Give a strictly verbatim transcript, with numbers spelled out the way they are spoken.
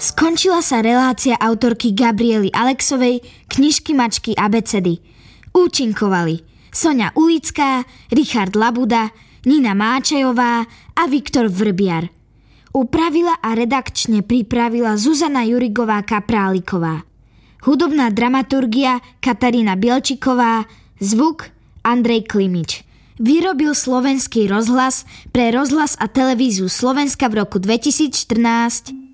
Skončila sa relácia autorky Gabriely Alexovej Knižky mačky abecedy. Účinkovali Soňa Ulická, Richard Labuda, Nina Máčejová a Viktor Vrbiar. Upravila a redakčne pripravila Zuzana Jurigová Kapráliková. Hudobná dramaturgia Katarína Bielčiková, zvuk Andrej Klimič. Vyrobil Slovenský rozhlas pre Rozhlas a televíziu Slovenska v roku dvetisícštrnásť